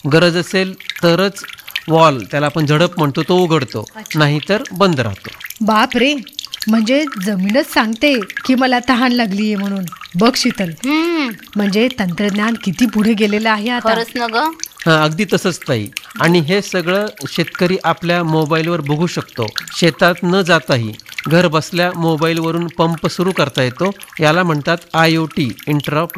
गरज असेल तरच वॉल, त्याला आपण झडप म्हणतो, तो उघडतो, नाहीतर बंद राहतो. बाप रे, म्हणजे जमीनच सांगते की मला तहान लागली आहे म्हणून. बघ शीतल, म्हणजे तंत्रज्ञान किती पुढे गेलेलं आहे आता. खरंच ना ग. हां, अगदी तसंच ताई. आणि हे सगळं शेतकरी आपल्या मोबाईलवर बघू शकतो. शेतात न जाताही घर बसल्या मोबाईलवरून पंप सुरू करता येतो. याला म्हणतात IoT, इंटरऑफ